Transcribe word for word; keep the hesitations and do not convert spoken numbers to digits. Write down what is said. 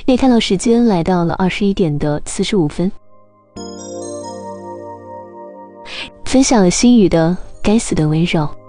可以看到时间来到了二十一点的四十五分。分享了心语的《该死的温柔》。